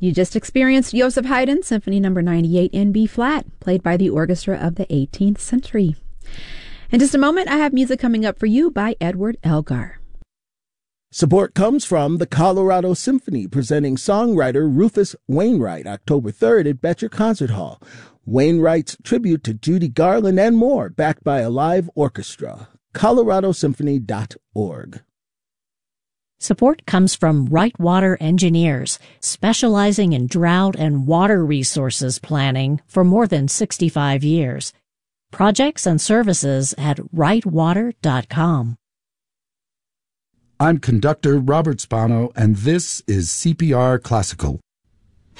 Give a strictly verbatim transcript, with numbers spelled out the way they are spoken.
You just experienced Joseph Haydn, Symphony Number ninety-eight in B-flat, played by the Orchestra of the eighteenth Century. In just a moment, I have music coming up for you by Edward Elgar. Support comes from the Colorado Symphony, presenting songwriter Rufus Wainwright, October third at Betcher Concert Hall. Wainwright's tribute to Judy Garland and more, backed by a live orchestra. colorado symphony dot org. Support comes from Right Water Engineers, specializing in drought and water resources planning for more than sixty-five years. Projects and services at right water dot com. I'm conductor Robert Spano, and this is C P R Classical.